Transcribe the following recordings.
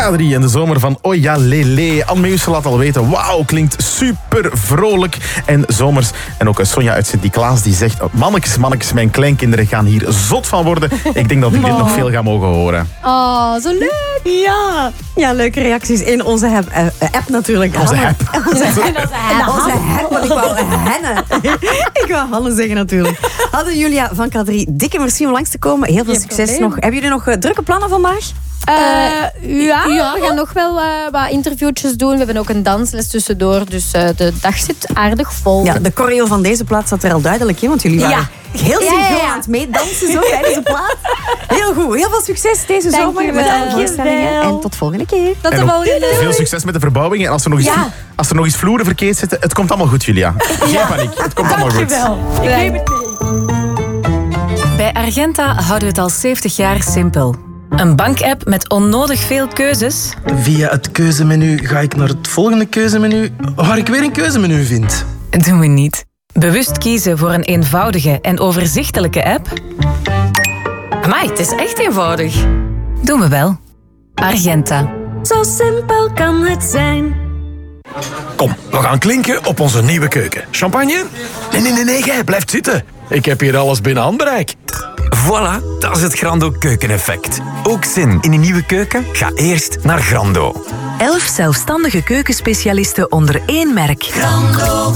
K3 en de zomer van Oja Lele. Anne Meeuwse laat al weten, wauw, klinkt super vrolijk en zomers. En ook Sonja uit Sint-Niklaas die zegt, mannetjes, mijn kleinkinderen gaan hier zot van worden. Ik denk dat ik dit nog veel ga mogen horen. Oh, zo leuk. Ja, leuke reacties in onze app natuurlijk. Onze app. Onze app, want ik wou Henne. Ik wou Hanne zeggen natuurlijk. Hadden Julia van K3, dikke merci om langs te komen. Heel veel succes nog. Hebben jullie nog drukke plannen vandaag? Ja, we gaan nog wel wat interviewtjes doen. We hebben ook een dansles tussendoor. Dus de dag zit aardig vol. Ja, de choreo van deze plaat zat er al duidelijk in. Want jullie waren heel synchroon aan het meedansen zo tijdens de plaat. Heel goed. Heel veel succes deze zomer met alle voorstellingen. En tot volgende keer. Tot de volgende keer. Veel succes met de verbouwing. En als er nog eens vloeren verkeerd zitten, het komt allemaal goed, Julia. Geen paniek. Het komt allemaal goed. Dankjewel. Ik neem het mee. Bij Argenta houden we het al 70 jaar simpel. Een bankapp met onnodig veel keuzes. Via het keuzemenu ga ik naar het volgende keuzemenu, waar ik weer een keuzemenu vind. Doen we niet. Bewust kiezen voor een eenvoudige en overzichtelijke app. Amai, het is echt eenvoudig. Doen we wel. Argenta. Zo simpel kan het zijn. Kom, we gaan klinken op onze nieuwe keuken. Champagne? Nee, jij blijft zitten. Ik heb hier alles binnen handbereik. Voilà, dat is het Grando keukeneffect. Ook zin in een nieuwe keuken? Ga eerst naar Grando. 11 zelfstandige keukenspecialisten onder één merk. Grando.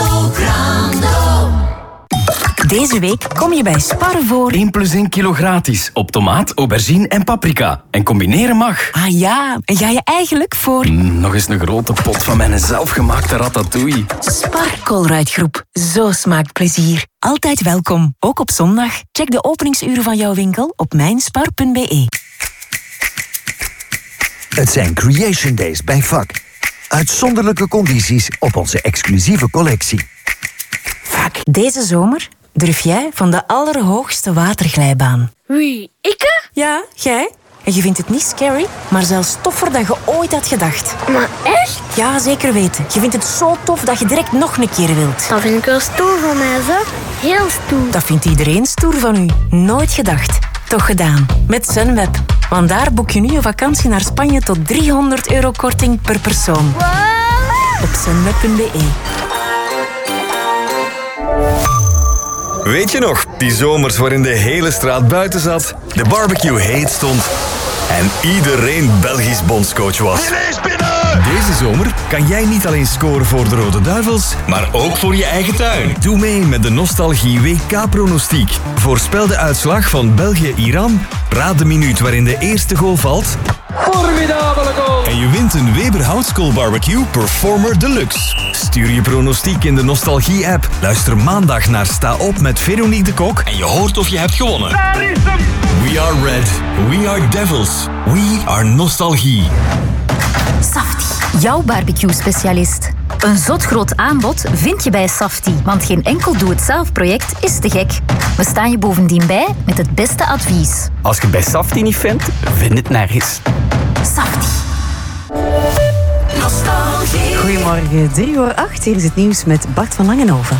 Deze week kom je bij Spar voor 1 + 1 kilo gratis op tomaat, aubergine en paprika. En combineren mag. Ah ja, en ga je eigenlijk voor Nog eens een grote pot van mijn zelfgemaakte ratatouille. Spar Colruyt-groep. Zo smaakt plezier. Altijd welkom, ook op zondag. Check de openingsuren van jouw winkel op mijnspar.be. Het zijn Creation Days bij VAK. Uitzonderlijke condities op onze exclusieve collectie. VAK. Deze zomer durf jij van de allerhoogste waterglijbaan. Wie? Ikke? Ja, jij. En je vindt het niet scary, maar zelfs toffer dan je ooit had gedacht. Maar echt? Ja, zeker weten. Je vindt het zo tof dat je direct nog een keer wilt. Dat vind ik wel stoer van mij, zo. Heel stoer. Dat vindt iedereen stoer van u. Nooit gedacht. Toch gedaan. Met Sunweb. Want daar boek je nu een vakantie naar Spanje tot €300 korting per persoon. Wow. Op sunweb.be. Weet je nog, die zomers waarin de hele straat buiten zat, de barbecue heet stond en iedereen Belgisch bondscoach was? Deze zomer kan jij niet alleen scoren voor de Rode Duivels, maar ook voor je eigen tuin. Doe mee met de Nostalgie WK-pronostiek. Voorspel de uitslag van België-Iran, raad de minuut waarin de eerste goal valt. Formidabele goal! En je wint een Weber Houtskool Barbecue Performer Deluxe. Stuur je pronostiek in de Nostalgie-app. Luister maandag naar Sta Op met Veronique de Kok en je hoort of je hebt gewonnen. Daar is hem! We are red. We are devils. We are nostalgie. Safti, jouw barbecue-specialist. Een zot groot aanbod vind je bij Safti, want geen enkel doe-het-zelf-project is te gek. We staan je bovendien bij met het beste advies. Als je het bij Safti niet vindt, vind het nergens. Safti. Goedemorgen, 3:08. Hier is het nieuws met Bart van Langenhoven.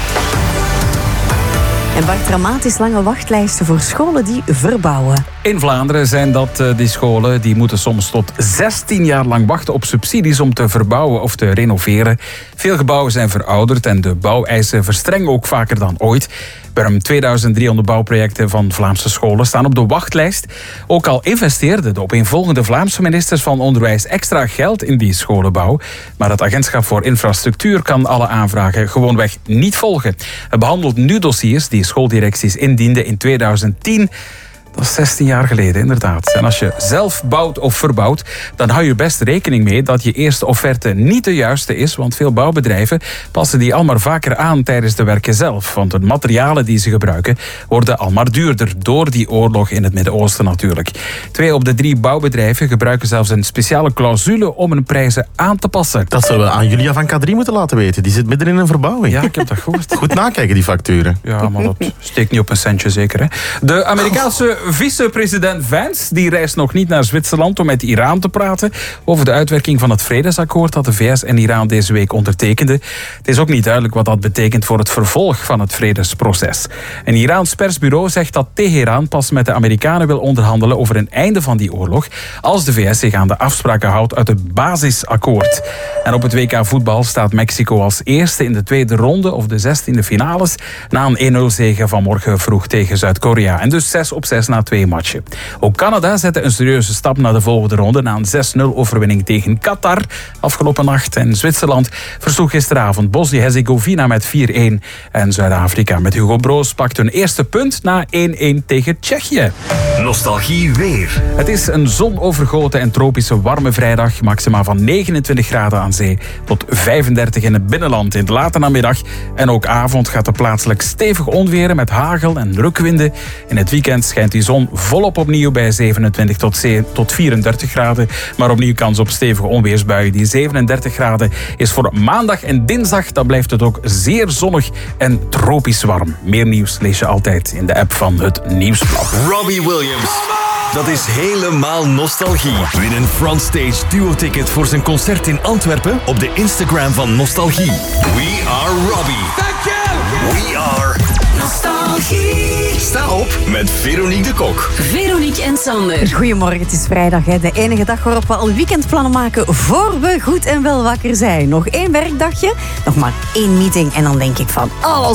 En Bart, dramatisch lange wachtlijsten voor scholen die verbouwen. In Vlaanderen zijn dat die scholen die moeten soms tot 16 jaar lang wachten op subsidies om te verbouwen of te renoveren. Veel gebouwen zijn verouderd en de bouweisen verstrengen ook vaker dan ooit. Ruim 2300 bouwprojecten van Vlaamse scholen staan op de wachtlijst. Ook al investeerden de opeenvolgende Vlaamse ministers van Onderwijs extra geld in die scholenbouw. Maar het Agentschap voor Infrastructuur kan alle aanvragen gewoonweg niet volgen. Het behandelt nu dossiers die schooldirecties indienden in 2010... Dat is 16 jaar geleden, inderdaad. En als je zelf bouwt of verbouwt, dan hou je best rekening mee dat je eerste offerte niet de juiste is, want veel bouwbedrijven passen die al maar vaker aan tijdens de werken zelf. Want de materialen die ze gebruiken worden al maar duurder door die oorlog in het Midden-Oosten natuurlijk. 2 op de 3 bouwbedrijven gebruiken zelfs een speciale clausule om hun prijzen aan te passen. Dat zullen we aan Julia van K3 moeten laten weten. Die zit midden in een verbouwing. Ja, ik heb dat gehoord. Goed nakijken, die facturen. Ja, maar dat steekt niet op een centje zeker. Hè. De Amerikaanse vicepresident Vance die reist nog niet naar Zwitserland om met Iran te praten over de uitwerking van het vredesakkoord dat de VS en Iran deze week ondertekenden. Het is ook niet duidelijk wat dat betekent voor het vervolg van het vredesproces. Een Iraans persbureau zegt dat Teheran pas met de Amerikanen wil onderhandelen over een einde van die oorlog als de VS zich aan de afspraken houdt uit het basisakkoord. En op het WK voetbal staat Mexico als eerste in de tweede ronde of de 16e finales na een 1-0 zege vanmorgen vroeg tegen Zuid-Korea. En dus 6-6 na 2 matchen. Ook Canada zette een serieuze stap naar de volgende ronde na een 6-0 overwinning tegen Qatar afgelopen nacht. En Zwitserland versloeg gisteravond Bosnië-Herzegovina met 4-1. En Zuid-Afrika met Hugo Broos pakt hun eerste punt na 1-1 tegen Tsjechië. Nostalgie weer. Het is een zonovergoten en tropische warme vrijdag. Maxima van 29 graden aan zee tot 35 in het binnenland. In de late namiddag en ook avond gaat er plaatselijk stevig onweren met hagel en rukwinden. In het weekend schijnt die zon volop opnieuw bij 27 tot 34 graden. Maar opnieuw kans op stevige onweersbuien. Die 37 graden is voor maandag en dinsdag. Dan blijft het ook zeer zonnig en tropisch warm. Meer nieuws lees je altijd in de app van het Nieuwsblad. Robbie Williams. Dat is helemaal nostalgie. Win een Frontstage duo-ticket voor zijn concert in Antwerpen op de Instagram van Nostalgie. We are Robbie. Thank you. We are Nostalgie. Sta op met Veronique de Kok. Veronique en Sander. Goedemorgen, het is vrijdag. Hè? De enige dag waarop we al weekendplannen maken voor we goed en wel wakker zijn. Nog 1 werkdagje, nog maar 1 meeting en dan denk ik van...